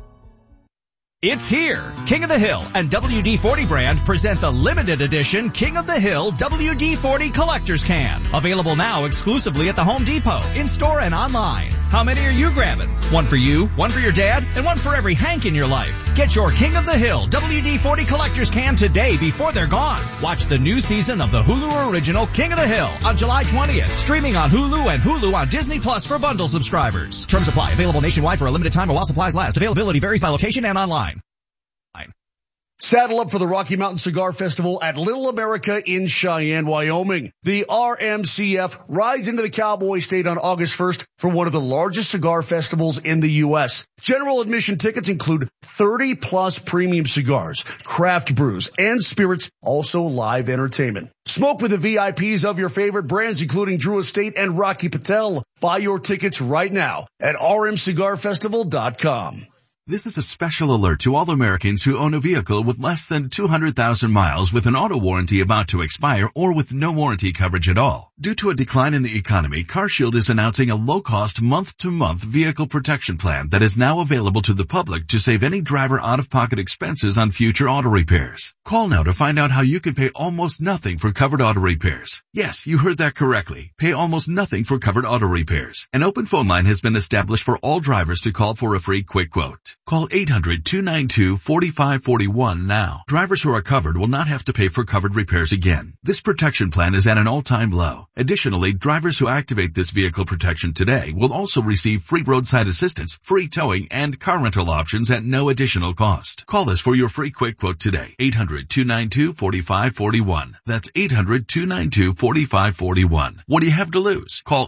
It's here. King of the Hill and WD-40 brand present the limited edition King of the Hill WD-40 Collector's Can. Available now exclusively at the Home Depot, in-store and online. How many are you grabbing? One for you, one for your dad, and one for every Hank in your life. Get your King of the Hill WD-40 Collector's Can today before they're gone. Watch the new season of the Hulu original King of the Hill on July 20th. Streaming on Hulu and Hulu on Disney Plus for bundle subscribers. Terms apply. Available nationwide for a limited time while supplies last. Availability varies by location and online. Saddle up for the Rocky Mountain Cigar Festival at Little America in Cheyenne, Wyoming. The RMCF rides into the Cowboy State on August 1st for one of the largest cigar festivals in the U.S. General admission tickets include 30-plus premium cigars, craft brews, and spirits, also live entertainment. Smoke with the VIPs of your favorite brands, including Drew Estate and Rocky Patel. Buy your tickets right now at rmcigarfestival.com. This is a special alert to all Americans who own a vehicle with less than 200,000 miles with an auto warranty about to expire or with no warranty coverage at all. Due to a decline in the economy, CarShield is announcing a low-cost month-to-month vehicle protection plan that is now available to the public to save any driver out-of-pocket expenses on future auto repairs. Call now to find out how you can pay almost nothing for covered auto repairs. Yes, you heard that correctly. Pay almost nothing for covered auto repairs. An open phone line has been established for all drivers to call for a free quick quote. Call 800-292-4541 now. Drivers who are covered will not have to pay for covered repairs again. This protection plan is at an all-time low. Additionally, drivers who activate this vehicle protection today will also receive free roadside assistance, free towing, and car rental options at no additional cost. Call us for your free quick quote today. 800-292-4541. That's 800-292-4541. What do you have to lose? Call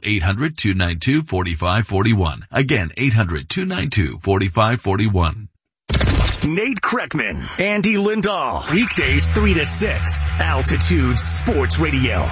800-292-4541. Again, 800-292-4541. Nate Kreckman, Andy Lindahl, weekdays 3 to 6, Altitude Sports Radio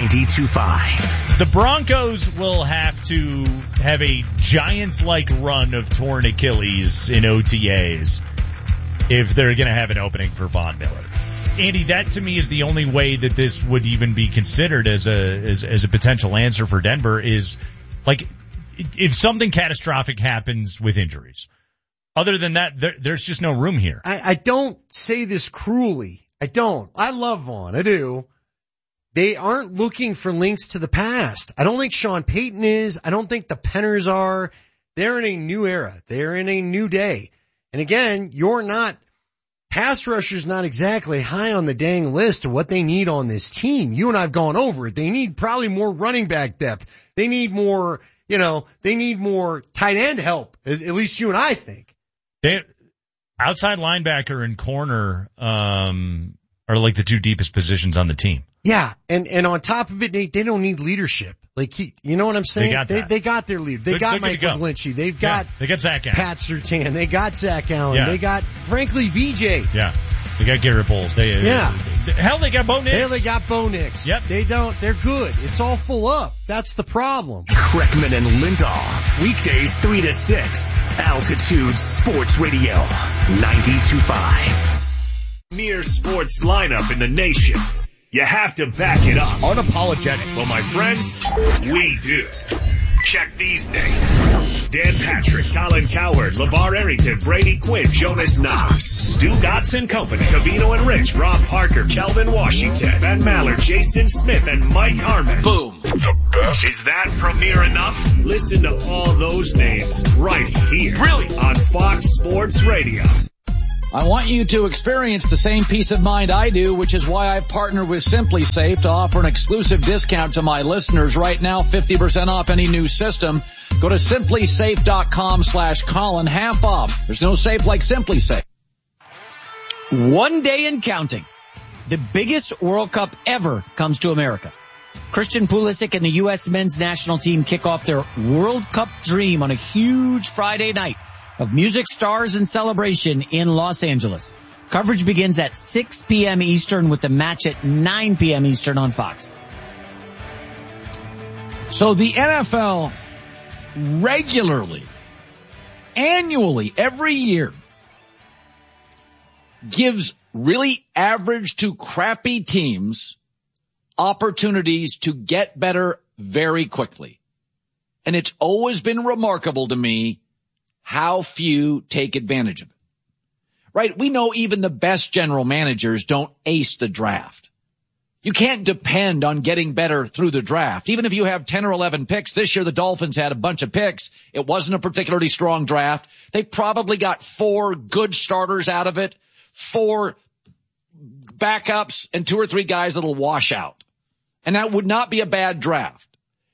92.5. The Broncos will have to have a Giants-like run of torn Achilles in OTAs if they're going to have an opening for Von Miller. Andy, that to me is the only way that this would even be considered as a potential answer for Denver is, like, if something catastrophic happens with injuries. Other than that, there's just no room here. I don't say this cruelly. I don't. I love Vaughn. I do. They aren't looking for links to the past. I don't think Sean Payton is. I don't think the Penners are. They're in a new era. They're in a new day. And again, pass rusher's not exactly high on the dang list of what they need on this team. You and I have gone over it. They need probably more running back depth. They need more, they need more tight end help. At least you and I think. Outside linebacker and corner are like the two deepest positions on the team. Yeah, and on top of it, they don't need leadership. Like you know what I'm saying? They got their leader. They got Mike McGlinchey. They got Zach Allen. Pat Surtain. They got Zach Allen. Yeah. They got frankly VJ. Yeah. They got Garrett Bowles. They got Bo Nix. They got Bo Nix. Yep. They're good. It's all full up. That's the problem. Kreckman and Lindahl Weekdays 3 to 6. Altitude Sports Radio. 92.5. Premier sports lineup in the nation. You have to back it up. Unapologetic. Well, my friends, we do. Check these names. Dan Patrick, Colin Cowherd, LeVar Arrington, Brady Quinn, Jonas Knox, Stu Gotts Company, Cavino and Rich, Rob Parker, Kelvin Washington, Ben Mallard, Jason Smith, and Mike Harmon. Boom. The best. Is that premier enough? Listen to all those names right here. Really? On Fox Sports Radio. I want you to experience the same peace of mind I do, which is why I've partnered with SimpliSafe to offer an exclusive discount to my listeners right now, 50% off any new system. Go to simplysafe.com/Colin, half off. There's no safe like SimpliSafe. One day and counting. The biggest World Cup ever comes to America. Christian Pulisic and the U.S. men's national team kick off their World Cup dream on a huge Friday night of music, stars, and celebration in Los Angeles. Coverage begins at 6 p.m. Eastern with the match at 9 p.m. Eastern on Fox. So the NFL regularly, annually, every year gives really average to crappy teams opportunities to get better very quickly. And it's always been remarkable to me how few take advantage of it. Right? We know even the best general managers don't ace the draft. You can't depend on getting better through the draft. Even if you have 10 or 11 picks, this year the Dolphins had a bunch of picks. It wasn't a particularly strong draft. They probably got 4 good starters out of it, 4 backups, and 2 or 3 guys that'll wash out. And that would not be a bad draft.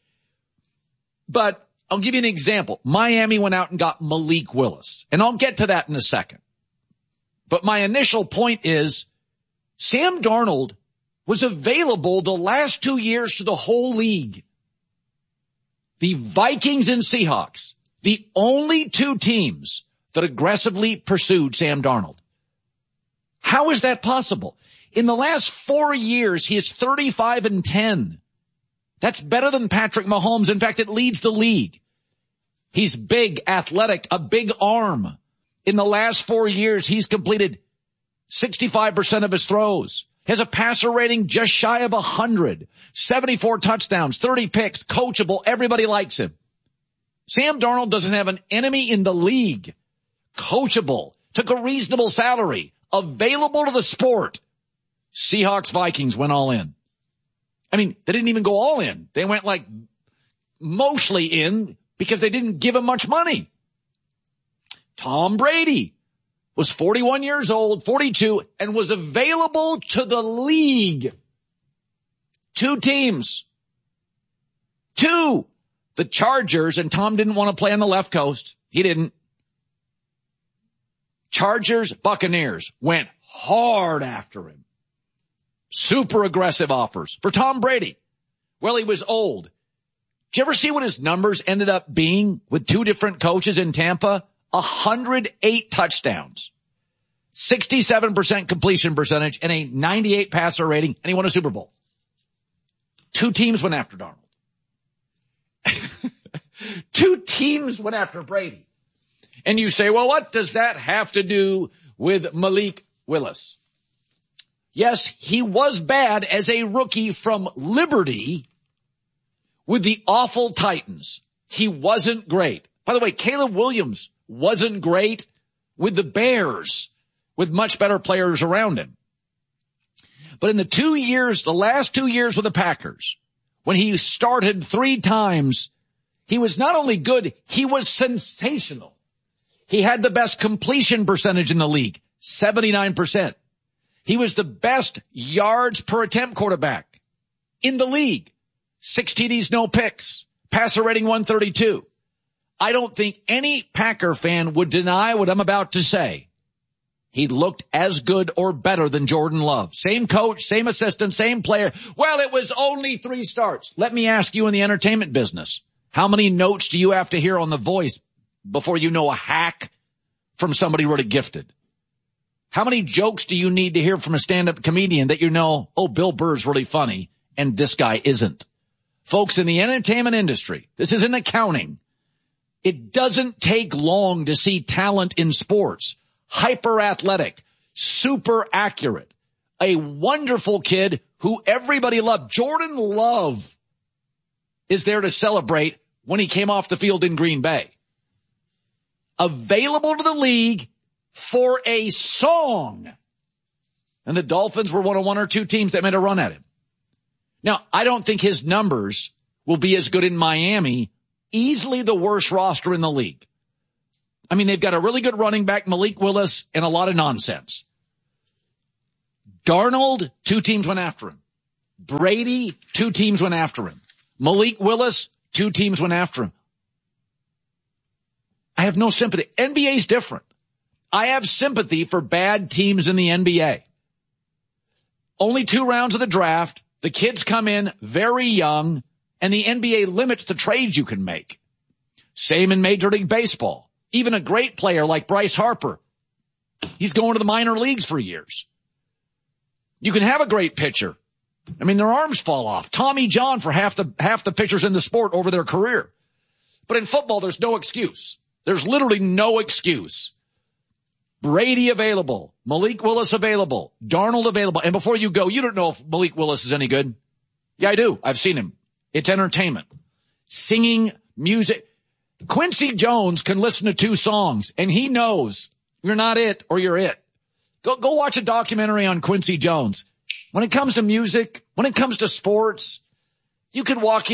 But I'll give you an example. Miami went out and got Malik Willis, and I'll get to that in a second. But my initial point is Sam Darnold was available the last 2 years to the whole league. The Vikings and Seahawks, the only 2 teams that aggressively pursued Sam Darnold. How is that possible? In the last 4 years, he is 35-10. That's better than Patrick Mahomes. In fact, it leads the league. He's big, athletic, a big arm. In the last 4 years, he's completed 65% of his throws. He has a passer rating just shy of 100. 74 touchdowns, 30 picks, coachable. Everybody likes him. Sam Darnold doesn't have an enemy in the league. Coachable. Took a reasonable salary. Available to the sport. Seahawks, Vikings went all in. I mean, they didn't even go all in. They went like mostly in because they didn't give him much money. Tom Brady was 41 years old, 42, and was available to the league. 2 teams. 2. The Chargers, and Tom didn't want to play on the left coast. He didn't. Chargers, Buccaneers went hard after him. Super aggressive offers for Tom Brady. Well, he was old. Did you ever see what his numbers ended up being with 2 different coaches in Tampa? 108 touchdowns, 67% completion percentage, and a 98 passer rating, and he won a Super Bowl. 2 teams went after Darnold. 2 teams went after Brady. And you say, well, what does that have to do with Malik Willis? Yes, he was bad as a rookie from Liberty with the awful Titans. He wasn't great. By the way, Caleb Williams wasn't great with the Bears with much better players around him. But in the last 2 years with the Packers, when he started 3 times, he was not only good, he was sensational. He had the best completion percentage in the league, 79%. He was the best yards per attempt quarterback in the league. 6 TDs, no picks. Passer rating 132. I don't think any Packer fan would deny what I'm about to say. He looked as good or better than Jordan Love. Same coach, same assistant, same player. Well, it was only 3 starts. Let me ask you in the entertainment business, how many notes do you have to hear on The Voice before you know a hack from somebody really gifted? How many jokes do you need to hear from a stand-up comedian that you know, oh, Bill Burr's really funny, and this guy isn't? Folks, in the entertainment industry, this isn't accounting. It doesn't take long to see talent in sports. Hyper athletic, super accurate, a wonderful kid who everybody loved. Jordan Love is there to celebrate when he came off the field in Green Bay. Available to the league for a song. And the Dolphins were one of one or two teams that made a run at him. Now, I don't think his numbers will be as good in Miami, easily the worst roster in the league. I mean, they've got a really good running back, Malik Willis, and a lot of nonsense. Darnold, 2 teams went after him. Brady, 2 teams went after him. Malik Willis, 2 teams went after him. I have no sympathy. NBA's different. I have sympathy for bad teams in the NBA. Only 2 rounds of the draft. The kids come in very young, and the NBA limits the trades you can make. Same in Major League Baseball. Even a great player like Bryce Harper, he's going to the minor leagues for years. You can have a great pitcher. I mean, their arms fall off. Tommy John for half the pitchers in the sport over their career. But in football, there's no excuse. There's literally no excuse. Brady available. Malik Willis available. Darnold available. And before you go, you don't know if Malik Willis is any good. Yeah, I do. I've seen him. It's entertainment. Singing, music. Quincy Jones can listen to 2 songs, and he knows you're not it or you're it. Go watch a documentary on Quincy Jones. When it comes to music, when it comes to sports, you can walk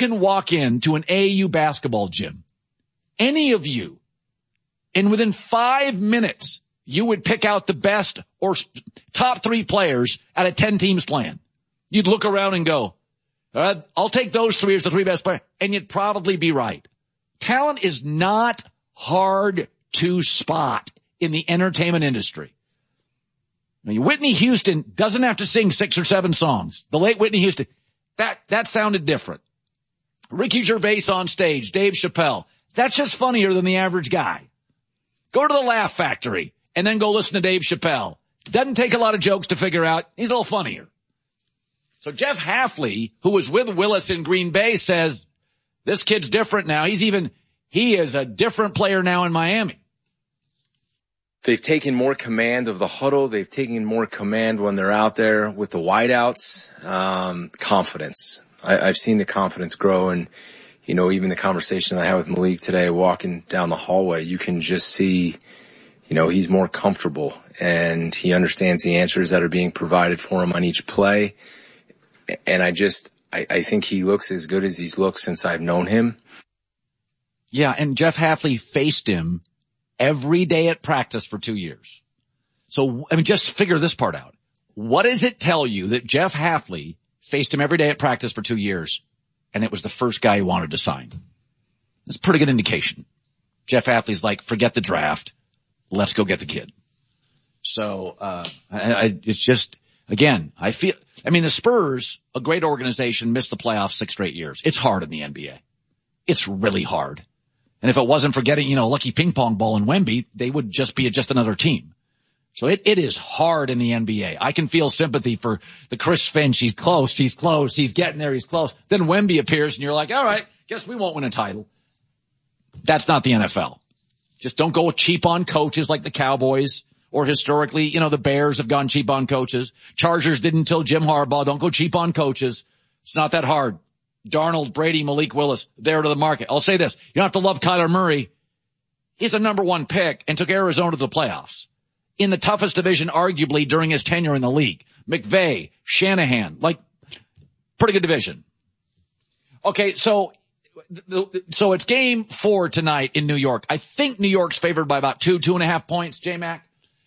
into an AAU basketball gym. Any of you, and within 5 minutes, you would pick out the best or top 3 players out of 10 teams playing. You'd look around and go, I'll take those 3 as the 3 best players, and you'd probably be right. Talent is not hard to spot in the entertainment industry. I mean, Whitney Houston doesn't have to sing 6 or 7 songs. The late Whitney Houston, that sounded different. Ricky Gervais on stage, Dave Chappelle, that's just funnier than the average guy. Go to the Laugh Factory and then go listen to Dave Chappelle. Doesn't take a lot of jokes to figure out. He's a little funnier. So Jeff Hafley, who was with Willis in Green Bay, says, this kid's different now. He is a different player now in Miami. They've taken more command of the huddle. They've taken more command when they're out there with the wideouts. Confidence. I've seen the confidence grow, and, you know, even the conversation I had with Malik today, walking down the hallway, you can just see, you know, he's more comfortable and he understands the answers that are being provided for him on each play. And I think he looks as good as he's looked since I've known him. Yeah, and Jeff Hafley faced him every day at practice for 2 years. So, I mean, just figure this part out. What does it tell you that Jeff Hafley faced him every day at practice for 2 years, and it was the first guy he wanted to sign? That's a pretty good indication. Jeff Hafley's like, forget the draft. Let's go get the kid. So, it's just, again, the Spurs, a great organization, missed the playoffs 6 straight years. It's hard in the NBA. It's really hard. And if it wasn't for getting, lucky ping pong ball in Wemby, they would just be just another team. So it is hard in the NBA. I can feel sympathy for the Chris Finch. He's close. He's getting there. He's close. Then Wemby appears and you're like, all right, guess we won't win a title. That's not the NFL. Just don't go cheap on coaches like the Cowboys, or historically, the Bears have gone cheap on coaches. Chargers didn't until Jim Harbaugh. Don't go cheap on coaches. It's not that hard. Darnold, Brady, Malik Willis, there to the market. I'll say this. You don't have to love Kyler Murray. He's a number 1 pick and took Arizona to the playoffs in the toughest division, arguably, during his tenure in the league. McVay, Shanahan, pretty good division. Okay, so it's game 4 tonight in New York. I think New York's favored by about 2.5 points, J-Mac.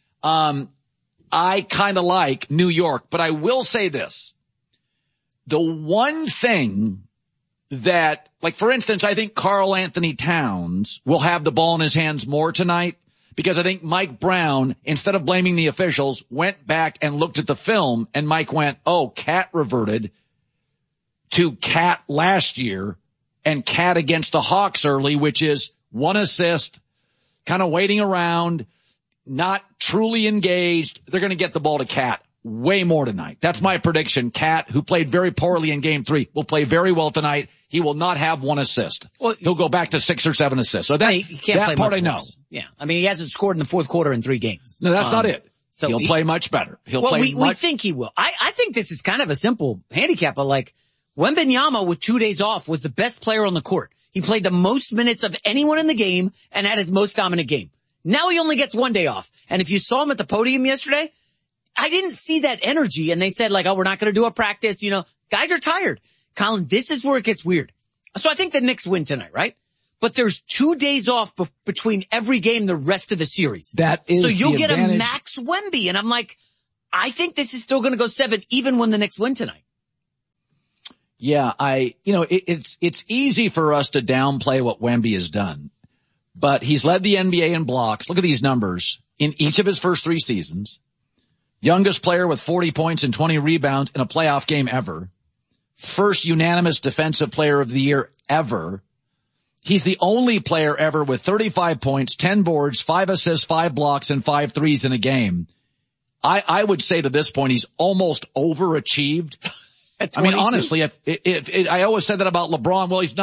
I kind of like New York, but I will say this. The one thing that, for instance, I think Karl Anthony Towns will have the ball in his hands more tonight, because I think Mike Brown, instead of blaming the officials, went back and looked at the film, and Mike went, oh, Cat reverted to Cat last year and Cat against the Hawks early, which is 1 assist, kind of waiting around, not truly engaged. They're going to get the ball to Cat way more tonight. That's my prediction. Cat, who played very poorly in game 3, will play very well tonight. He will not have 1 assist. Well, he'll go back to 6 or 7 assists. So he can't that play part much I know. worse. Yeah. I mean, he hasn't scored in the fourth quarter in 3 games. No, that's not it. So he'll play much better. We think he will. I think this is kind of a simple handicap, but like Wembanyama with 2 days off was the best player on the court. He played the most minutes of anyone in the game and had his most dominant game. Now he only gets 1 day off. And if you saw him at the podium yesterday, I didn't see that energy. And they said like, oh, we're not going to do a practice. You know, guys are tired. Colin, this is where it gets weird. So I think the Knicks win tonight, right? But there's 2 days off between every game the rest of the series. That is so you'll get advantage. a max Wemby. And I'm like, I think this is still going to go 7 even when the Knicks win tonight. Yeah, it's easy for us to downplay what Wemby has done, but he's led the NBA in blocks. Look at these numbers in each of his first 3 seasons. Youngest player with 40 points and 20 rebounds in a playoff game ever. First unanimous defensive player of the year ever. He's the only player ever with 35 points, 10 boards, 5 assists, 5 blocks, and 5 threes in a game. I would say to this point, he's almost overachieved. I mean, honestly, if I always said that about LeBron. Well, he's not.